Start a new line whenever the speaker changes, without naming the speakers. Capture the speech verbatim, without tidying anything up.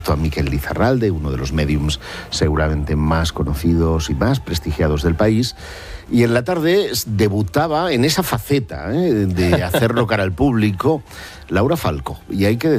a Miquel Lizarralde, uno de los médiums seguramente más conocidos y más prestigiados del país, y en la tarde debutaba en esa faceta, ¿eh?, de hacerlo cara al público, Laura Falco, y hay que